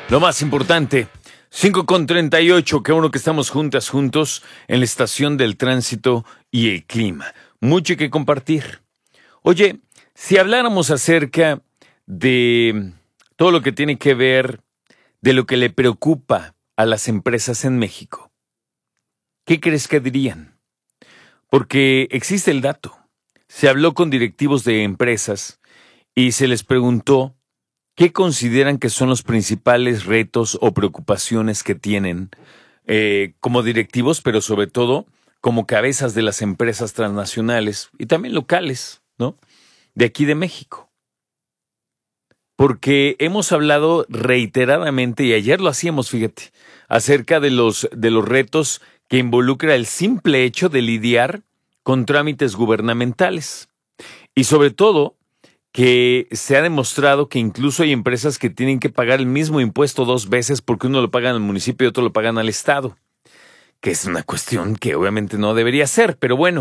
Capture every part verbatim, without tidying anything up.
Lo más importante, cinco con treinta y ocho, qué bueno que estamos juntas, juntos en la estación del tránsito y el clima. Mucho que compartir. Oye, si habláramos acerca de todo lo que tiene que ver de lo que le preocupa a las empresas en México, ¿qué crees que dirían? Porque existe el dato. Se habló con directivos de empresas y se les preguntó ¿qué consideran que son los principales retos o preocupaciones que tienen eh, como directivos, pero sobre todo como cabezas de las empresas transnacionales y también locales, ¿no? De aquí de México? Porque hemos hablado reiteradamente, y ayer lo hacíamos, fíjate, acerca de los, de los retos que involucra el simple hecho de lidiar con trámites gubernamentales. Y sobre todo, que se ha demostrado que incluso hay empresas que tienen que pagar el mismo impuesto dos veces porque uno lo pagan al municipio y otro lo pagan al Estado, que es una cuestión que obviamente no debería ser, pero bueno.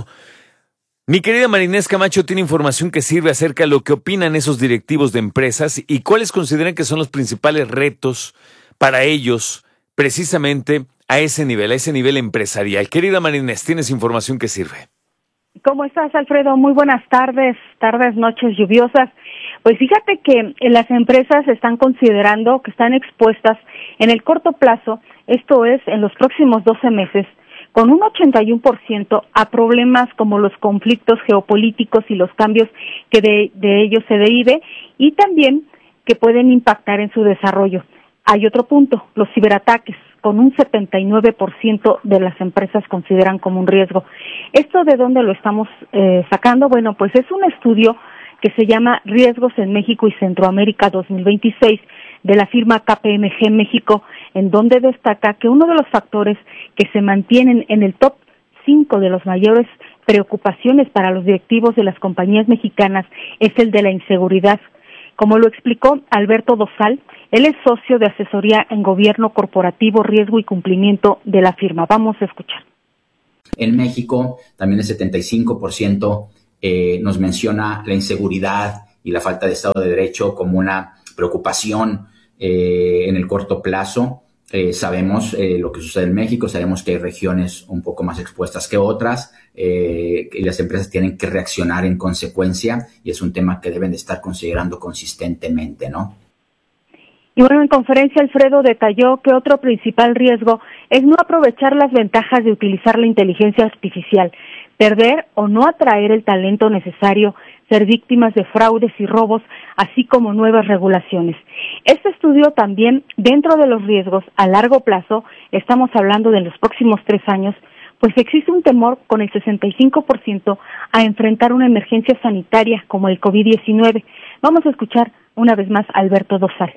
Mi querida Marinés Camacho tiene información que sirve acerca de lo que opinan esos directivos de empresas y cuáles consideran que son los principales retos para ellos precisamente a ese nivel, a ese nivel empresarial. Querida Marinés, tienes información que sirve. ¿Cómo estás, Alfredo? Muy buenas tardes, tardes, noches lluviosas. Pues fíjate que las empresas están considerando que están expuestas en el corto plazo, esto es, en los próximos doce meses, con un ochenta y uno por ciento a problemas como los conflictos geopolíticos y los cambios que de, de ellos se derive y también que pueden impactar en su desarrollo. Hay otro punto, los ciberataques, con un setenta y nueve por ciento de las empresas consideran como un riesgo. ¿Esto de dónde lo estamos eh, sacando? Bueno, pues es un estudio que se llama Riesgos en México y Centroamérica dos mil veintiséis de la firma K P M G México, en donde destaca que uno de los factores que se mantienen en el top cinco de las mayores preocupaciones para los directivos de las compañías mexicanas es el de la inseguridad. Como lo explicó Alberto Dosal, él es socio de asesoría en gobierno corporativo, riesgo y cumplimiento de la firma. Vamos a escuchar. En México, también el setenta y cinco por ciento eh, nos menciona la inseguridad y la falta de Estado de Derecho como una preocupación eh, en el corto plazo. Eh, sabemos eh, lo que sucede en México, sabemos que hay regiones un poco más expuestas que otras, eh, y las empresas tienen que reaccionar en consecuencia y es un tema que deben de estar considerando consistentemente, ¿no? Y bueno, en conferencia Alfredo detalló que otro principal riesgo es no aprovechar las ventajas de utilizar la inteligencia artificial, perder o no atraer el talento necesario, ser víctimas de fraudes y robos, así como nuevas regulaciones. Este estudio también, dentro de los riesgos a largo plazo, estamos hablando de los próximos tres años, pues existe un temor con el sesenta y cinco por ciento a enfrentar una emergencia sanitaria como el COVID diecinueve. Vamos a escuchar una vez más a Alberto Dosal.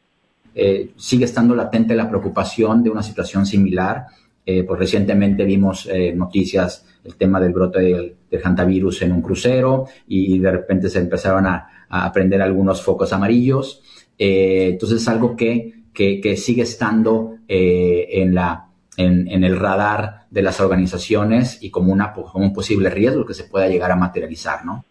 Eh, sigue estando latente la preocupación de una situación similar. Eh, pues recientemente vimos eh, noticias, el tema del brote del, del hantavirus en un crucero y de repente se empezaron a, a prender algunos focos amarillos. Eh, entonces es algo que, que, que sigue estando eh, en, la, en, en el radar de las organizaciones y como, una, como un posible riesgo que se pueda llegar a materializar, ¿no?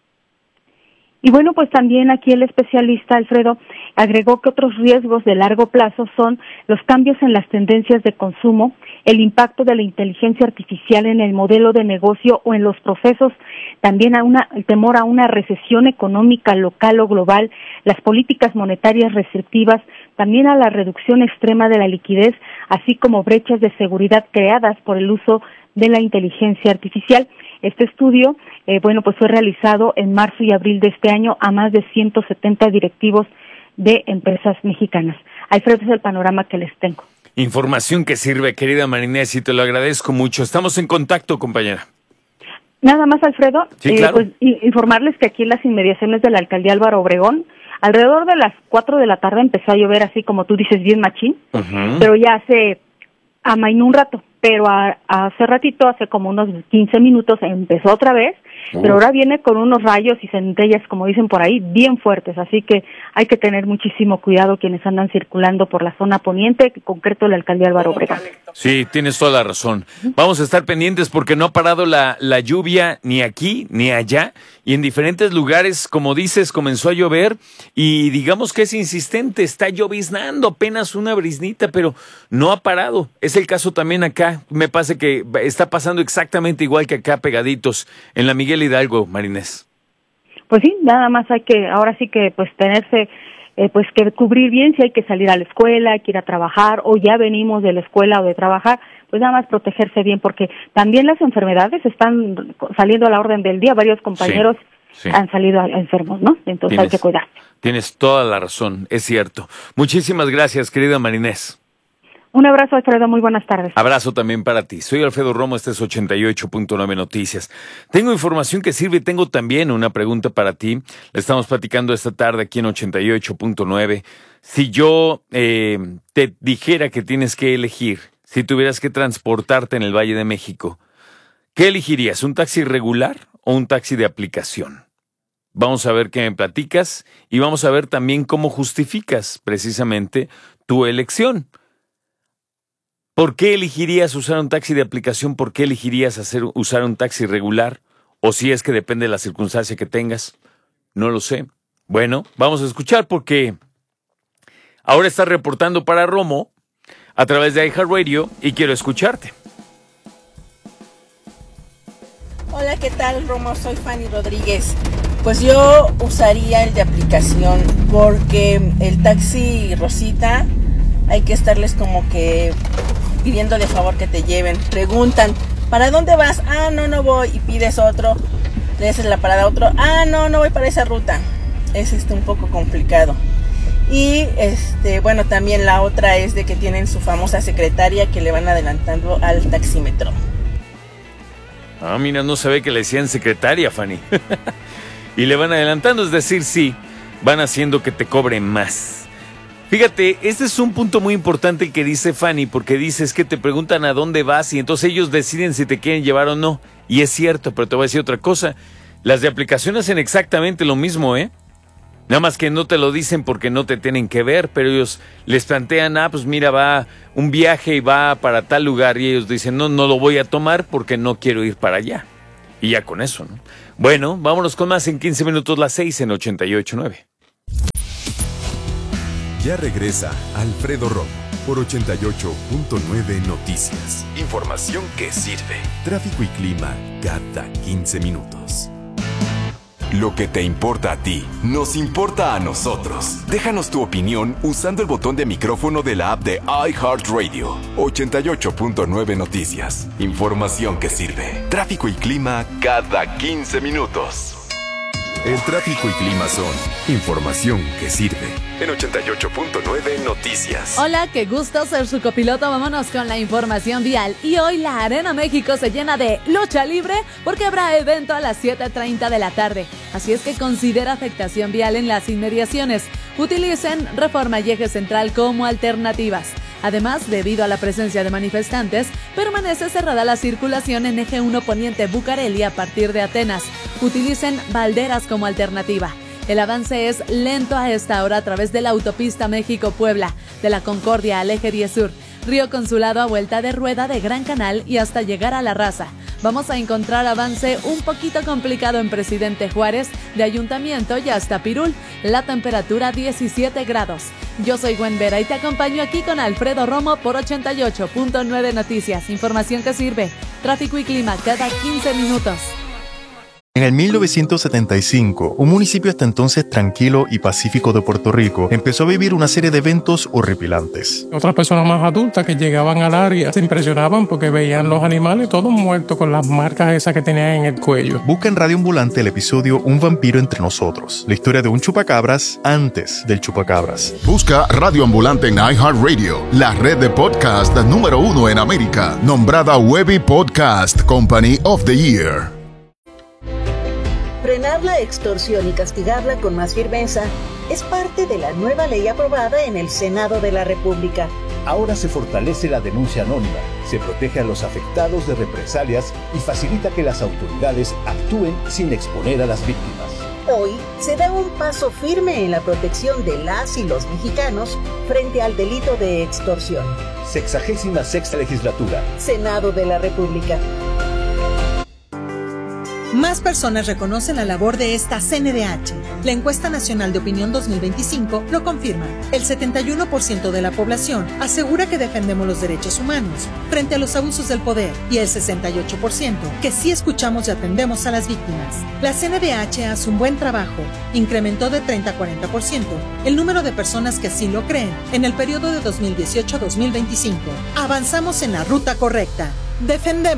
Y bueno, pues también aquí el especialista Alfredo agregó que otros riesgos de largo plazo son los cambios en las tendencias de consumo, el impacto de la inteligencia artificial en el modelo de negocio o en los procesos, también a una, el temor a una recesión económica local o global, las políticas monetarias restrictivas, también a la reducción extrema de la liquidez, así como brechas de seguridad creadas por el uso de la inteligencia artificial. Este estudio, eh, bueno, pues fue realizado en marzo y abril de este año a más de ciento setenta directivos de empresas mexicanas. Alfredo, es el panorama que les tengo. Información que sirve, querida Marinés, y te lo agradezco mucho. Estamos en contacto, compañera. Nada más, Alfredo, sí, claro. eh, pues informarles que aquí en las inmediaciones de la alcaldía Álvaro Obregón, alrededor de las cuatro de la tarde empezó a llover así como tú dices, bien machín, uh-huh. Pero ya hace amainó un rato, pero a, a hace ratito, hace como unos quince minutos empezó otra vez, Uh. Pero ahora viene con unos rayos y centellas, como dicen por ahí, bien fuertes, así que hay que tener muchísimo cuidado quienes andan circulando por la zona poniente, en concreto la alcaldía Álvaro Obregón. Sí, tienes toda la razón. Uh-huh. Vamos a estar pendientes porque no ha parado la, la lluvia ni aquí ni allá, y en diferentes lugares, como dices, comenzó a llover y digamos que es insistente, está lloviznando apenas una briznita, pero no ha parado. Es el caso también acá, me parece que está pasando exactamente igual que acá, pegaditos, en la Miguel Hidalgo, Marinés. Pues sí, nada más hay que, ahora sí que pues tenerse, eh, pues que cubrir bien si hay que salir a la escuela, hay que ir a trabajar, o ya venimos de la escuela o de trabajar, pues nada más protegerse bien, porque también las enfermedades están saliendo a la orden del día, varios compañeros sí, sí. han salido enfermos, ¿no? Entonces tienes, hay que cuidarse. Tienes toda la razón, es cierto. Muchísimas gracias, querida Marinés. Un abrazo, Alfredo, muy buenas tardes. Abrazo también para ti. Soy Alfredo Romo, este es ochenta y ocho punto nueve Noticias. Tengo información que sirve, tengo también una pregunta para ti. La estamos platicando esta tarde aquí en ochenta y ocho punto nueve. Si yo eh, te dijera que tienes que elegir, si tuvieras que transportarte en el Valle de México, ¿qué elegirías? ¿Un taxi regular o un taxi de aplicación? Vamos a ver qué me platicas y vamos a ver también cómo justificas precisamente tu elección. ¿Por qué elegirías usar un taxi de aplicación? ¿Por qué elegirías hacer, usar un taxi regular? O si es que depende de la circunstancia que tengas. No lo sé. Bueno, vamos a escuchar porque ahora estás reportando para Romo a través de iHeartRadio y quiero escucharte. Hola, ¿qué tal, Romo? Soy Fanny Rodríguez. Pues yo usaría el de aplicación porque el taxi Rosita hay que estarles como que pidiendo de favor que te lleven. Preguntan, ¿para dónde vas? Ah, no, no voy. Y pides otro, le haces la parada a otro. Ah, no, no voy para esa ruta. Es este un poco complicado. Y este, bueno, también la otra es de que tienen su famosa secretaria que le van adelantando al taxímetro. Ah, mira, no sabe que le decían secretaria, Fanny. Y le van adelantando, es decir, sí, van haciendo que te cobren más. Fíjate, este es un punto muy importante que dice Fanny, porque dice es que te preguntan a dónde vas y entonces ellos deciden si te quieren llevar o no. Y es cierto, pero te voy a decir otra cosa. Las de aplicación hacen exactamente lo mismo, ¿eh? Nada más que no te lo dicen porque no te tienen que ver, pero ellos les plantean, ah, pues mira, va un viaje y va para tal lugar. Y ellos dicen, no, no lo voy a tomar porque no quiero ir para allá. Y ya con eso, ¿no? Bueno, vámonos con más en quince minutos, las seis en ochenta y ocho punto nueve. Ya regresa Alfredo Romo por ochenta y ocho punto nueve Noticias. Información que sirve. Tráfico y clima cada quince minutos. Lo que te importa a ti, nos importa a nosotros. Déjanos tu opinión usando el botón de micrófono de la app de iHeartRadio. ochenta y ocho punto nueve Noticias. Información que sirve. Tráfico y clima cada quince minutos. El tráfico y clima son información que sirve. En ochenta y ocho punto nueve Noticias. Hola, qué gusto ser su copiloto. Vámonos con la información vial. Y hoy la Arena México se llena de lucha libre porque habrá evento a las siete treinta de la tarde. Así es que considera afectación vial en las inmediaciones. Utilicen Reforma y Eje Central como alternativas. Además, debido a la presencia de manifestantes, permanece cerrada la circulación en Eje uno Poniente Bucareli a partir de Atenas. Utilicen Valderas como alternativa. El avance es lento a esta hora a través de la autopista México-Puebla, de la Concordia al Eje diez Sur, Río Consulado a vuelta de rueda de Gran Canal y hasta llegar a La Raza. Vamos a encontrar avance un poquito complicado en Presidente Juárez, de Ayuntamiento y hasta Pirul. La temperatura diecisiete grados. Yo soy Gwen Vera y te acompaño aquí con Alfredo Romo por ochenta y ocho punto nueve Noticias. Información que sirve. Tráfico y clima cada quince minutos. En el mil novecientos setenta y cinco, un municipio hasta entonces tranquilo y pacífico de Puerto Rico empezó a vivir una serie de eventos horripilantes. Otras personas más adultas que llegaban al área se impresionaban porque veían los animales todos muertos con las marcas esas que tenían en el cuello. Busca en Radio Ambulante el episodio Un vampiro entre nosotros, la historia de un chupacabras antes del chupacabras. Busca Radio Ambulante en iHeartRadio, la red de podcast número uno en América, nombrada Webby Podcast Company of the Year. Frenar la extorsión y castigarla con más firmeza es parte de la nueva ley aprobada en el Senado de la República. Ahora se fortalece la denuncia anónima, se protege a los afectados de represalias y facilita que las autoridades actúen sin exponer a las víctimas. Hoy se da un paso firme en la protección de las y los mexicanos frente al delito de extorsión. Sexagésima sexta legislatura. Senado de la República. Más personas reconocen la labor de esta C N D H. La encuesta nacional de opinión dos mil veinticinco lo confirma. El setenta y uno por ciento de la población asegura que defendemos los derechos humanos frente a los abusos del poder y el sesenta y ocho por ciento que sí escuchamos y atendemos a las víctimas. La C N D H hace un buen trabajo. Incrementó de treinta a cuarenta por ciento el número de personas que así lo creen en el periodo de dos mil dieciocho a dos mil veinticinco. Avanzamos en la ruta correcta. Defendemos